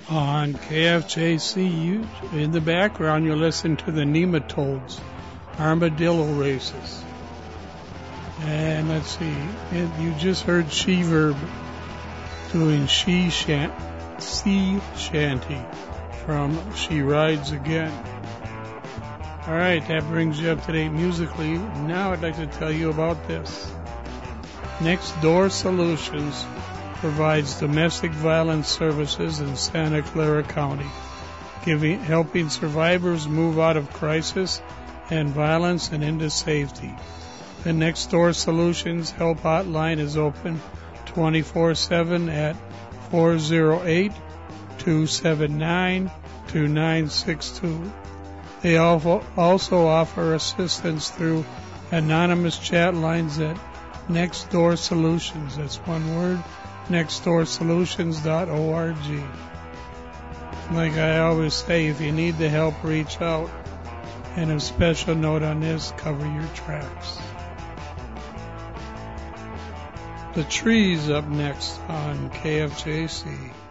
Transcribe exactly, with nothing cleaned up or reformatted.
On K F J C, you, in the background, you'll listen to the nematodes, armadillo races. And let's see, it, you just heard She-Verb doing She Shan- Sea Shanty from She Rides Again. All right, that brings you up to date musically. Now I'd like to tell you about this. Next Door Solutions provides domestic violence services in Santa Clara County, giving, helping survivors move out of crisis and violence and into safety. The Next Door Solutions Help Hotline is open twenty-four seven at four oh eight, two seven nine, two nine six two. They also offer assistance through anonymous chat lines at Next Door Solutions. That's one word. next door solutions dot org. Like I always say, if you need the help, reach out. And a special note on this, cover your tracks. The Trees up next on K F J C.